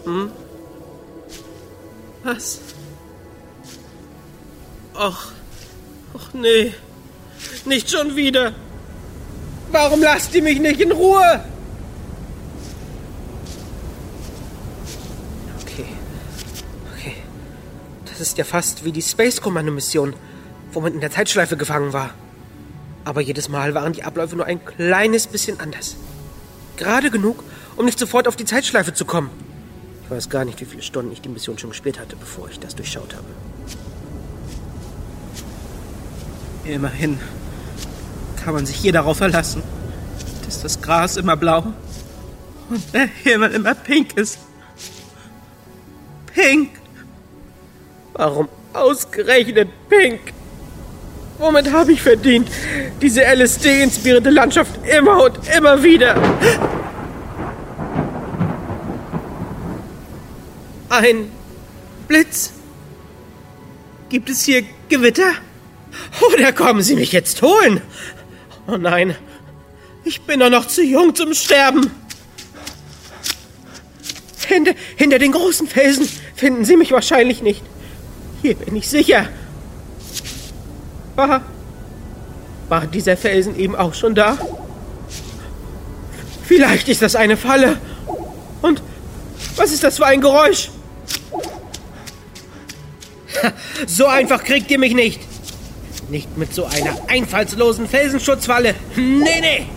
Was? Ach nee. Nicht schon wieder. Warum lasst ihr mich nicht in Ruhe? Okay. Das ist ja fast wie die Space-Kommando-Mission, wo man in der Zeitschleife gefangen war. Aber jedes Mal waren die Abläufe nur ein kleines bisschen anders. Gerade genug, um nicht sofort auf die Zeitschleife zu kommen. Ich weiß gar nicht, wie viele Stunden ich die Mission schon gespielt hatte, bevor ich das durchschaut habe. Immerhin kann man sich hier darauf verlassen, dass das Gras immer blau und der Himmel immer pink ist. Pink! Warum ausgerechnet pink? Womit habe ich verdient, diese LSD-inspirierte Landschaft immer und immer wieder? Ein Blitz? Gibt es hier Gewitter? Oder kommen Sie mich jetzt holen? Oh nein, ich bin doch noch zu jung zum Sterben. Hinter den großen Felsen finden Sie mich wahrscheinlich nicht. Hier bin ich sicher. War dieser Felsen eben auch schon da? Vielleicht ist das eine Falle. Und was ist das für ein Geräusch? So einfach kriegt ihr mich nicht. Nicht mit so einer einfallslosen Felsenschutzfalle. Nee.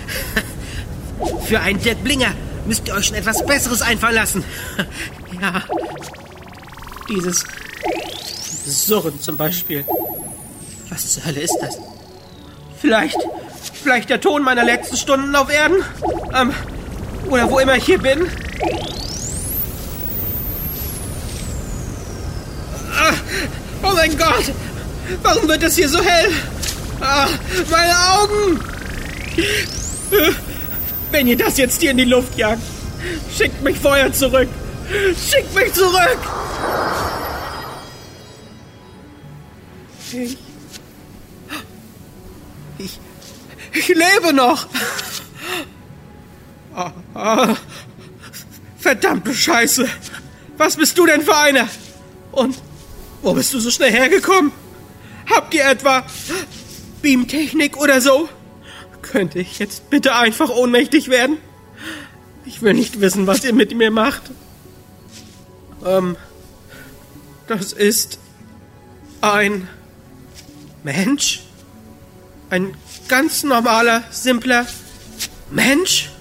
Für einen Dirk Blinger müsst ihr euch schon etwas Besseres einfallen lassen. Ja, dieses Surren zum Beispiel. Was zur Hölle ist das? Vielleicht der Ton meiner letzten Stunden auf Erden? Oder wo immer ich hier bin? Oh mein Gott! Warum wird es hier so hell? Meine Augen! Wenn ihr das jetzt hier in die Luft jagt, schickt mich vorher zurück! Schickt mich zurück! Ich lebe noch! Verdammte Scheiße! Was bist du denn für einer? Und wo bist du so schnell hergekommen? Habt ihr etwa Beamtechnik oder so? Könnte ich jetzt bitte einfach ohnmächtig werden? Ich will nicht wissen, was ihr mit mir macht. Das ist ein Mensch? Ein ganz normaler, simpler Mensch?